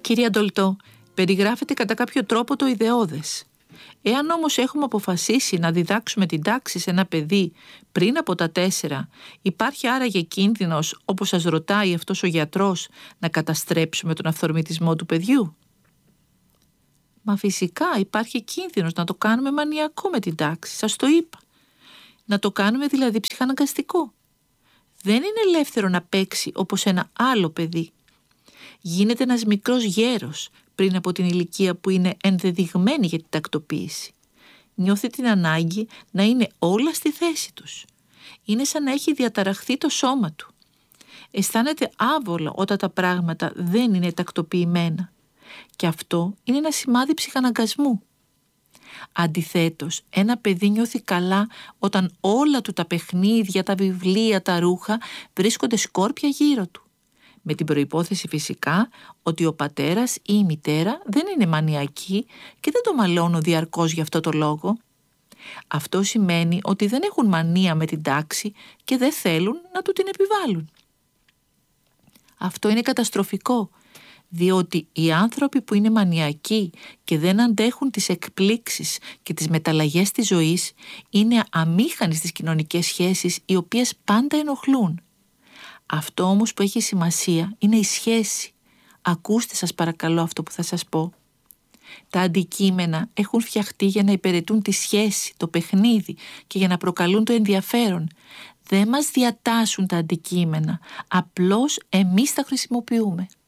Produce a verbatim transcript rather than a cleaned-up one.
Κυρία Ντολτό, περιγράφεται κατά κάποιο τρόπο το ιδεώδες. Εάν όμως έχουμε αποφασίσει να διδάξουμε την τάξη σε ένα παιδί πριν από τα τέσσερα, υπάρχει άραγε κίνδυνος, όπως σας ρωτάει αυτός ο γιατρός, να καταστρέψουμε τον αυθορμητισμό του παιδιού? Μα φυσικά υπάρχει κίνδυνος να το κάνουμε μανιακό με την τάξη, σας το είπα. Να το κάνουμε δηλαδή ψυχαναγκαστικό. Δεν είναι ελεύθερο να παίξει όπως ένα άλλο παιδί. Γίνεται ένας μικρός γέρος πριν από την ηλικία που είναι ενδεδειγμένη για την τακτοποίηση. Νιώθει την ανάγκη να είναι όλα στη θέση τους. Είναι σαν να έχει διαταραχθεί το σώμα του. Αισθάνεται άβολα όταν τα πράγματα δεν είναι τακτοποιημένα. Και αυτό είναι ένα σημάδι ψυχαναγκασμού. Αντιθέτως, ένα παιδί νιώθει καλά όταν όλα του τα παιχνίδια, τα βιβλία, τα ρούχα βρίσκονται σκόρπια γύρω του. Με την προϋπόθεση φυσικά ότι ο πατέρας ή η μητέρα δεν είναι μανιακοί και δεν το μαλώνουν διαρκώς γι' αυτό το λόγο. Αυτό σημαίνει ότι δεν έχουν μανία με την τάξη και δεν θέλουν να του την επιβάλλουν. Αυτό είναι καταστροφικό, διότι οι άνθρωποι που είναι μανιακοί και δεν αντέχουν τις εκπλήξεις και τις μεταλλαγές της ζωής είναι αμήχανοι στις κοινωνικές σχέσεις, οι οποίες πάντα ενοχλούν. Αυτό όμως που έχει σημασία είναι η σχέση. Ακούστε σας παρακαλώ αυτό που θα σας πω. Τα αντικείμενα έχουν φτιαχτεί για να υπηρετούν τη σχέση, το παιχνίδι και για να προκαλούν το ενδιαφέρον. Δεν μας διατάσσουν τα αντικείμενα, απλώς εμείς τα χρησιμοποιούμε.